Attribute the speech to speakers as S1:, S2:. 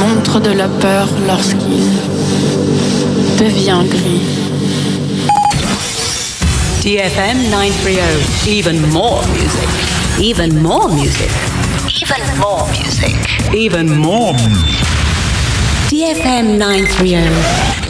S1: rencontre de la peur lorsqu'il devient gris.
S2: DFM 930. Even more music. Even more music. Even more music. Even more music. DFM 930.